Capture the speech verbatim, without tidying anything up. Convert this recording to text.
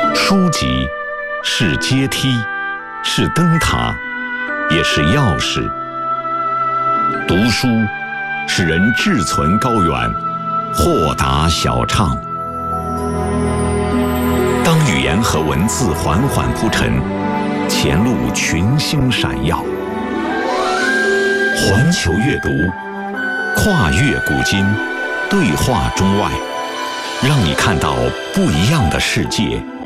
书籍是阶梯，是灯塔，也是钥匙。读书使人志存高远，豁达晓畅。当语言和文字缓缓铺陈，前路群星闪耀。环球阅读，跨越古今，对话中外，让你看到不一样的世界。